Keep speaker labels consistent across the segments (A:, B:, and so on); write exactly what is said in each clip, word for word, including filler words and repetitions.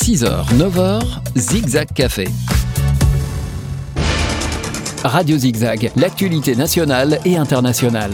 A: six heures, neuf heures, Zigzag Café. Radio Zigzag, l'actualité nationale et internationale.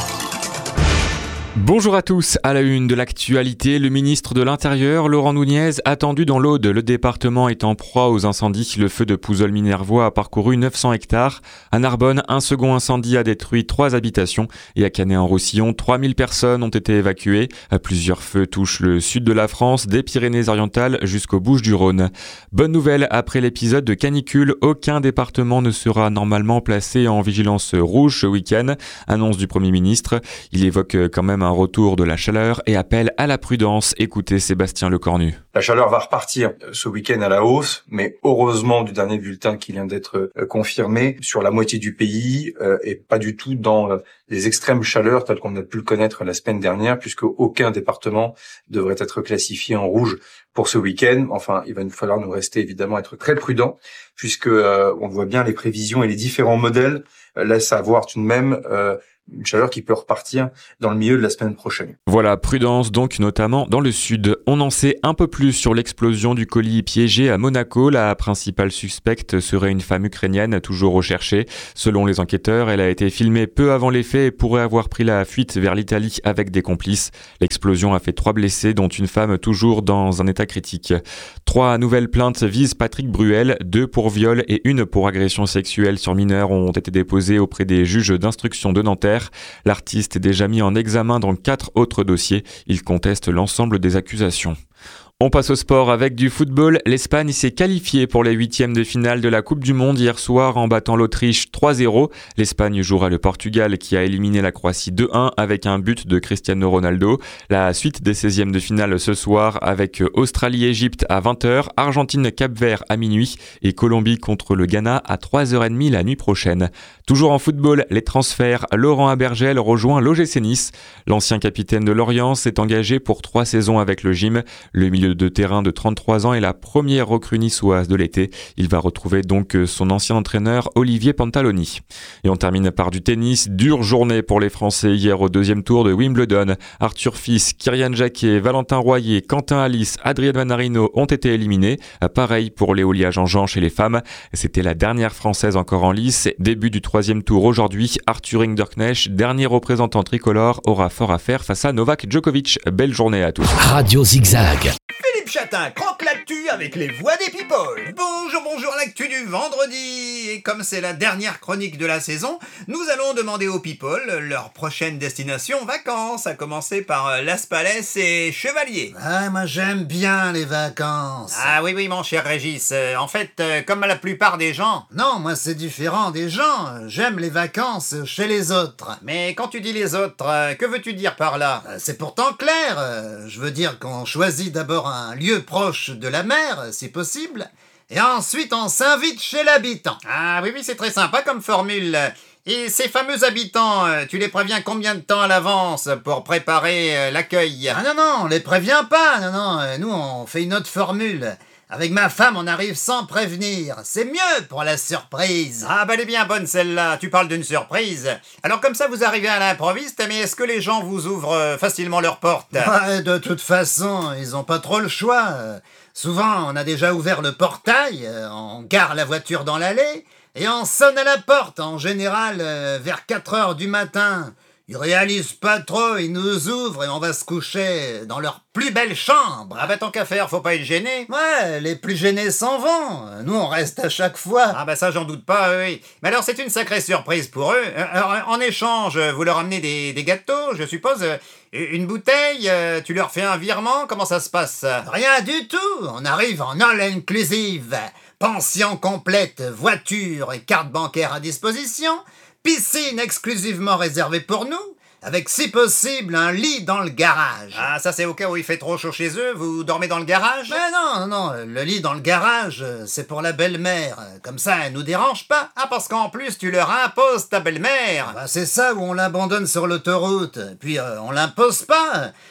B: Bonjour à tous, à la une de l'actualité, le ministre de l'Intérieur, Laurent Nunez, attendu dans l'Aude. Le département est en proie aux incendies. Le feu de Pouzols-Minervois a parcouru neuf cents hectares. À Narbonne, un second incendie a détruit trois habitations. Et à Canet-en-Roussillon, trois mille personnes ont été évacuées. Plusieurs feux touchent le sud de la France, des Pyrénées-Orientales jusqu'aux Bouches-du-Rhône. Bonne nouvelle, après l'épisode de canicule, aucun département ne sera normalement placé en vigilance rouge ce week-end. Annonce du Premier ministre. Il évoque quand même un retour de la chaleur et appelle à la prudence. Écoutez Sébastien Lecornu.
C: La chaleur va repartir ce week-end à la hausse, mais heureusement du dernier bulletin qui vient d'être confirmé sur la moitié du pays euh, et pas du tout dans les extrêmes chaleurs telles qu'on a pu le connaître la semaine dernière, puisque aucun département devrait être classifié en rouge pour ce week-end. Enfin, il va nous falloir nous rester évidemment être très prudents, puisque euh, on voit bien les prévisions et les différents modèles euh, laissent à voir tout de même euh, une chaleur qui peut repartir dans le milieu de la semaine prochaine.
B: Voilà, prudence donc notamment dans le sud. On en sait un peu plus sur l'explosion du colis piégé à Monaco. La principale suspecte serait une femme ukrainienne toujours recherchée. Selon les enquêteurs, elle a été filmée peu avant les faits et pourrait avoir pris la fuite vers l'Italie avec des complices. L'explosion a fait trois blessés, dont une femme toujours dans un état critique. Trois nouvelles plaintes visent Patrick Bruel. Deux pour viol et une pour agression sexuelle sur mineurs ont été déposées auprès des juges d'instruction de Nanterre. L'artiste est déjà mis en examen dans quatre autres dossiers. Il conteste l'ensemble des accusations. On passe au sport avec du football. L'Espagne s'est qualifiée pour les huitièmes de finale de la Coupe du Monde hier soir en battant l'Autriche trois zéro. L'Espagne jouera le Portugal qui a éliminé la Croatie deux un avec un but de Cristiano Ronaldo. La suite des seizièmes de finale ce soir avec Australie-Égypte à vingt heures, Argentine-Cap-Vert à minuit et Colombie contre le Ghana à trois heures trente la nuit prochaine. Toujours en football, les transferts. Laurent Abergel rejoint l'O G C Nice. L'ancien capitaine de Lorient s'est engagé pour trois saisons avec le gym. Le milieu de terrain de trente-trois ans est la première recrue niçoise de l'été. Il va retrouver donc son ancien entraîneur Olivier Pantaloni. Et on termine par du tennis. Dure journée pour les Français hier au deuxième tour de Wimbledon. Arthur Fils, Kyrian Jacquet, Valentin Royer, Quentin Alice, Adrian Manarino ont été éliminés. Pareil pour Léolia Jean-Jean chez les femmes. C'était la dernière Française encore en lice. Début du troisième tour aujourd'hui. Arthur Hinderknecht, dernier représentant tricolore, aura fort à faire face à Novak Djokovic. Belle journée à tous.
A: Radio Zigzag.
D: Philippe Chatin croque l'actu avec les voix des people. Bonjour, bonjour, l'actu du vendredi. Et comme c'est la dernière chronique de la saison, nous allons demander aux people leur prochaine destination vacances, à commencer par Las Palais et Chevalier.
E: Ah, moi j'aime bien les vacances.
D: Ah oui, oui, mon cher Régis. Euh, en fait, euh, comme la plupart des gens...
E: Non, moi c'est différent des gens. J'aime les vacances chez les autres.
D: Mais quand tu dis les autres, euh, que veux-tu dire par là ?
E: Euh, C'est pourtant clair. Euh, Je veux dire qu'on choisit d'abord un lieu proche de la mer, si possible, et ensuite on s'invite chez l'habitant.
D: Ah oui, oui, c'est très sympa comme formule. Et ces fameux habitants, euh, tu les préviens combien de temps à l'avance pour préparer euh, l'accueil ?
E: Ah non, non, on les prévient pas. Non, non, euh, nous on fait une autre formule. Avec ma femme, on arrive sans prévenir. C'est mieux pour la surprise.
D: Ah bah elle est bien bonne celle-là, tu parles d'une surprise. Alors comme ça vous arrivez à l'improviste, mais est-ce que les gens vous ouvrent euh, facilement leurs portes ?
E: Ouais, de toute façon, ils ont pas trop le choix. Euh, Souvent, on a déjà ouvert le portail, euh, on gare la voiture dans l'allée, et on sonne à la porte, en général, euh, vers quatre heures du matin. Ils réalisent pas trop, ils nous ouvrent et on va se coucher dans leur plus belle chambre.
D: Ah bah tant qu'à faire, faut pas être gêné.
E: Ouais, les plus gênés s'en vont. Nous, on reste à chaque fois.
D: Ah bah ça j'en doute pas, oui. Mais alors c'est une sacrée surprise pour eux. Alors, en échange, vous leur amenez des, des gâteaux, je suppose, une bouteille, tu leur fais un virement, comment ça se passe ?
E: Rien du tout, on arrive en all inclusive. Pension complète, voiture et carte bancaire à disposition. Piscine exclusivement réservée pour nous, avec si possible un lit dans le garage.
D: Ah, ça c'est au cas où il fait trop chaud chez eux, vous dormez dans le garage ?
E: Mais non, non, le lit dans le garage, c'est pour la belle-mère, comme ça elle nous dérange pas.
D: Ah, parce qu'en plus tu leur imposes ta belle-mère.
E: Bah, c'est ça où on l'abandonne sur l'autoroute, puis euh, on l'impose pas.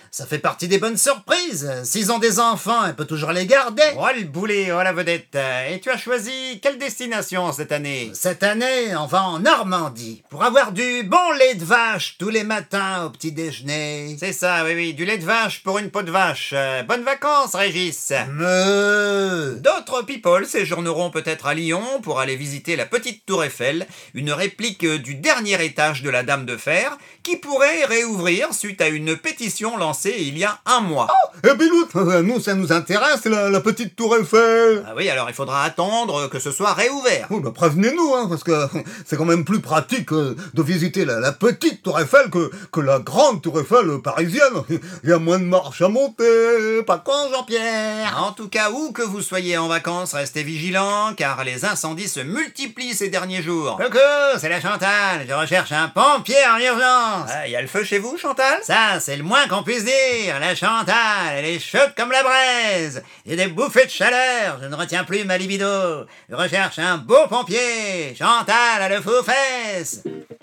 E: ça fait partie des bonnes surprises. S'ils ont des enfants, elle peut toujours les garder.
D: Oh le boulet, oh la vedette. Et tu as choisi quelle destination cette année?
E: Cette année, on va en Normandie pour avoir du bon lait de vache tous les matins au petit déjeuner.
D: C'est ça, oui, oui, du lait de vache pour une peau de vache. Euh, bonnes vacances, Régis.
E: Me...
D: D'autres people séjourneront peut-être à Lyon pour aller visiter la petite tour Eiffel, une réplique du dernier étage de la Dame de Fer, qui pourrait réouvrir suite à une pétition lancée il y a un mois.
F: Oh, eh bien, nous, nous, ça nous intéresse, la, la petite tour Eiffel.
D: Ah oui, alors il faudra attendre que ce soit réouvert.
F: Oh, bah, prévenez-nous, hein, parce que c'est quand même plus pratique euh, de visiter la, la petite tour Eiffel que, que la grande tour Eiffel parisienne. Il y a moins de marche à monter, pas con, Jean-Pierre.
D: En tout cas, où que vous soyez en vacances, restez vigilants, car les incendies se multiplient ces derniers jours.
E: Coucou, c'est la Chantal, je recherche un pompier en urgence.
D: Ah, y a le feu chez vous, Chantal?
E: Ça, c'est le moins qu'on puisse dire. La Chantal, elle est chaude comme la braise. Il y a des bouffées de chaleur, je ne retiens plus ma libido. Je recherche un beau pompier. Chantal a le faux fesse.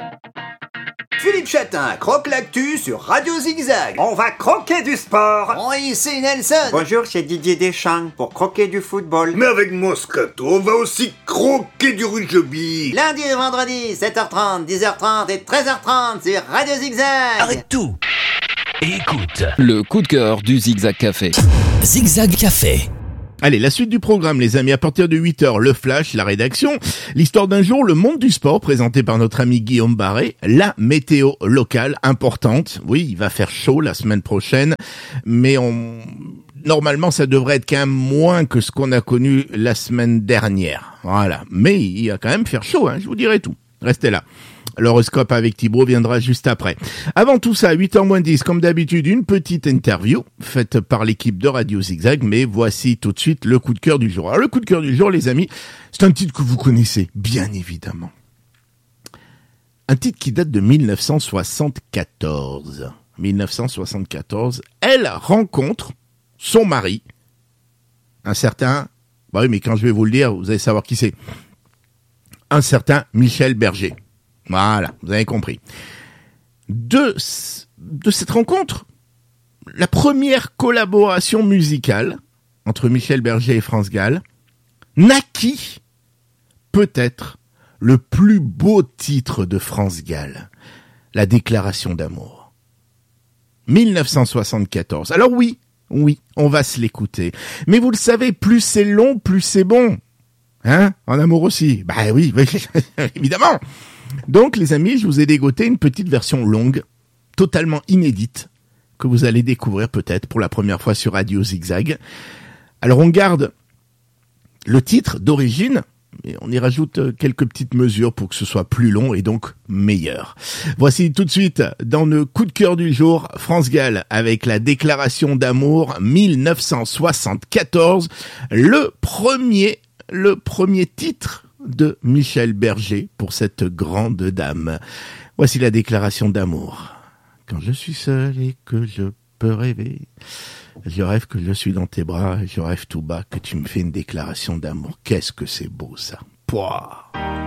D: Philippe Chatin croque l'actu sur Radio Zigzag.
E: On va croquer du sport.
D: Oh, ici Nelson.
E: Bonjour, c'est Didier Deschamps pour croquer du football.
F: Mais avec Moscato, on va aussi croquer du rugby.
E: Lundi et vendredi, sept heures trente, dix heures trente et treize heures trente sur Radio Zigzag.
G: Arrête tout et écoute.
A: Le coup de cœur du Zigzag Café.
G: Zigzag Café.
H: Allez, la suite du programme, les amis, à partir de huit heures, le Flash, la rédaction, l'histoire d'un jour, le monde du sport, présenté par notre ami Guillaume Barré, la météo locale importante. Oui, il va faire chaud la semaine prochaine, mais on... normalement, ça devrait être quand même moins que ce qu'on a connu la semaine dernière. Voilà. Mais il va quand même faire chaud, hein, je vous dirai tout. Restez là. L'horoscope avec Thibaut viendra juste après. Avant tout ça, huit heures moins dix, comme d'habitude, une petite interview faite par l'équipe de Radio Zigzag, mais voici tout de suite le coup de cœur du jour. Alors le coup de cœur du jour, les amis, c'est un titre que vous connaissez, bien évidemment. Un titre qui date de dix-neuf cent soixante-quatorze. dix-neuf cent soixante-quatorze, elle rencontre son mari, un certain... Bah oui, mais quand je vais vous le dire, vous allez savoir qui c'est. Un certain Michel Berger. Voilà, vous avez compris. De, de cette rencontre, la première collaboration musicale entre Michel Berger et France Gall naquit peut-être le plus beau titre de France Gall, la déclaration d'amour. dix-neuf cent soixante-quatorze. Alors oui, oui, on va se l'écouter. Mais vous le savez, plus c'est long, plus c'est bon. Hein? En amour aussi. Bah oui, évidemment. Donc, les amis, je vous ai dégoté une petite version longue, totalement inédite, que vous allez découvrir peut-être pour la première fois sur Radio Zigzag. Alors, on garde le titre d'origine, mais on y rajoute quelques petites mesures pour que ce soit plus long et donc meilleur. Voici tout de suite, dans le coup de cœur du jour, France Gall avec la déclaration d'amour dix-neuf cent soixante-quatorze, le premier, le premier titre de Michel Berger pour cette grande dame. Voici la déclaration d'amour. Quand je suis seul et que je peux rêver, je rêve que je suis dans tes bras, je rêve tout bas que tu me fais une déclaration d'amour. Qu'est-ce que c'est beau ça. Pouah.